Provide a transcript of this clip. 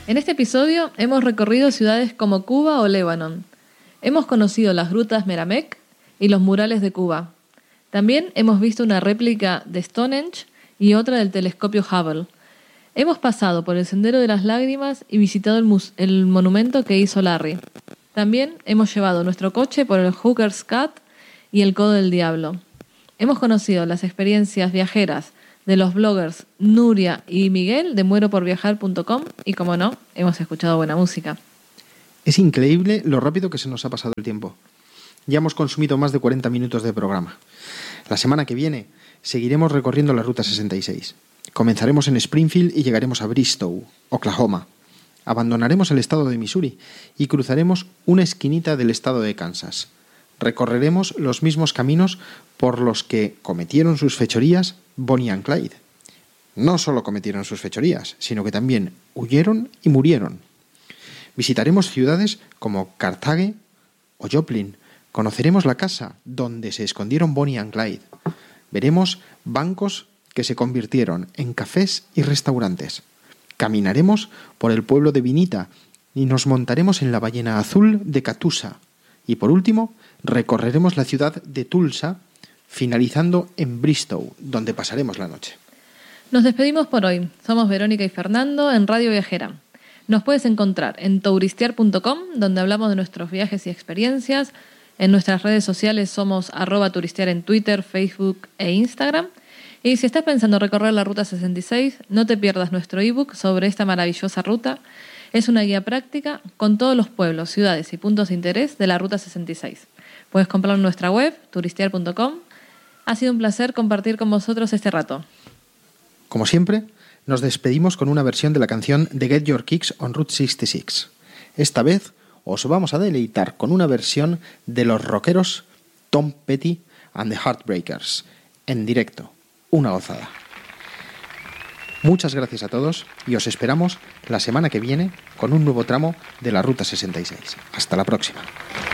En este episodio hemos recorrido ciudades como Cuba o Lebanon. Hemos conocido las grutas Meramec y los murales de Cuba. También hemos visto una réplica de Stonehenge y otra del telescopio Hubble. Hemos pasado por el Sendero de las Lágrimas y visitado el monumento que hizo Larry. También hemos llevado nuestro coche por el Hooker's Cut y el Codo del Diablo. Hemos conocido las experiencias viajeras de los bloggers Nuria y Miguel de mueroporviajar.com y, como no, hemos escuchado buena música. Es increíble lo rápido que se nos ha pasado el tiempo. Ya hemos consumido más de 40 minutos de programa. La semana que viene seguiremos recorriendo la Ruta 66. Comenzaremos en Springfield y llegaremos a Bristow, Oklahoma. Abandonaremos el estado de Missouri y cruzaremos una esquinita del estado de Kansas. Recorreremos los mismos caminos por los que cometieron sus fechorías Bonnie and Clyde. No solo cometieron sus fechorías, sino que también huyeron y murieron. Visitaremos ciudades como Carthage o Joplin. Conoceremos la casa donde se escondieron Bonnie and Clyde. Veremos bancos que se convirtieron en cafés y restaurantes. Caminaremos por el pueblo de Vinita y nos montaremos en la ballena azul de Catoosa. Y por último, recorreremos la ciudad de Tulsa, finalizando en Bristow, donde pasaremos la noche. Nos despedimos por hoy. Somos Verónica y Fernando en Radio Viajera. Nos puedes encontrar en touristear.com, donde hablamos de nuestros viajes y experiencias. En nuestras redes sociales somos @turistear en Twitter, Facebook e Instagram. Y si estás pensando recorrer la Ruta 66, no te pierdas nuestro ebook sobre esta maravillosa ruta. Es una guía práctica con todos los pueblos, ciudades y puntos de interés de la Ruta 66. Puedes comprarlo en nuestra web, turistear.com. Ha sido un placer compartir con vosotros este rato. Como siempre, nos despedimos con una versión de la canción de Get Your Kicks on Route 66. Esta vez os vamos a deleitar con una versión de los rockeros Tom Petty and the Heartbreakers, en directo. Una gozada. Muchas gracias a todos y os esperamos la semana que viene con un nuevo tramo de la Ruta 66. Hasta la próxima.